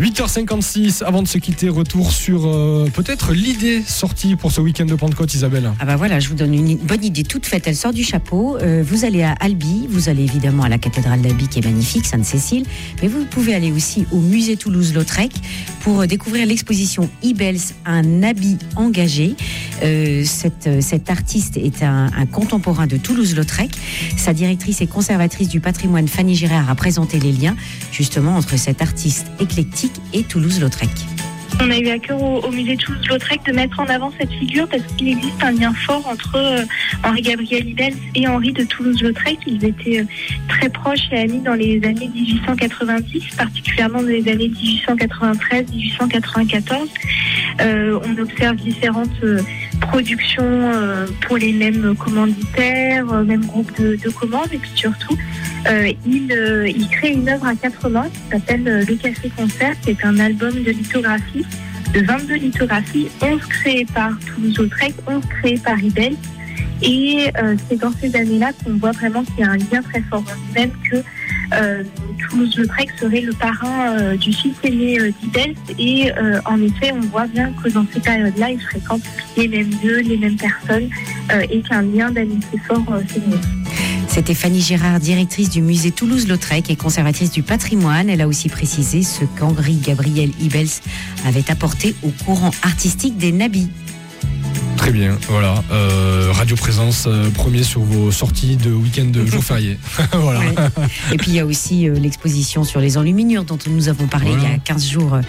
8h56, avant de se quitter, retour sur peut-être l'idée sortie pour ce week-end de Pentecôte, Isabelle. Ah bah voilà, je vous donne une bonne idée toute faite, elle sort du chapeau. Vous allez à Albi, vous allez évidemment à la cathédrale d'Albi qui est magnifique, Sainte-Cécile, mais vous pouvez aller aussi au musée Toulouse-Lautrec pour découvrir l'exposition Ibels, un habit engagé. Cet artiste est un contemporain de Toulouse-Lautrec. Sa directrice et conservatrice du patrimoine, Fanny Girard, a présenté les liens justement entre cet artiste éclectique et Toulouse-Lautrec. On a eu à cœur au musée Toulouse-Lautrec de mettre en avant cette figure parce qu'il existe un lien fort entre Henri-Gabriel Ibels et Henri de Toulouse-Lautrec. Ils étaient très proches et amis dans les années 1890, particulièrement dans les années 1893-1894. On observe différentes productions pour les mêmes commanditaires, même groupe de commandes, et puis surtout, il crée une œuvre à 4 mains qui s'appelle Le Café Concert, qui est un album de lithographie, de 22 lithographies, 11 créées par Toulouse-Lautrec, 11 créées par Ibels. Et c'est dans ces années-là qu'on voit vraiment qu'il y a un lien très fort. On dit même que Toulouse-Lautrec serait le parrain du fils aîné d'Ibels. Et en effet, on voit bien que dans ces périodes-là, ils fréquentent les mêmes lieux, les mêmes personnes, et qu'un lien d'amitié fort s'est lié. C'était Fanny Girard, directrice du musée Toulouse-Lautrec et conservatrice du patrimoine. Elle a aussi précisé ce qu'Henri-Gabriel Ibels avait apporté au courant artistique des Nabis. Très bien, voilà. Radio Présence, premier sur vos sorties de week-end de jour férié. Voilà. Ouais. Et puis il y a aussi l'exposition sur les enluminures dont nous avons parlé il y a 15 jours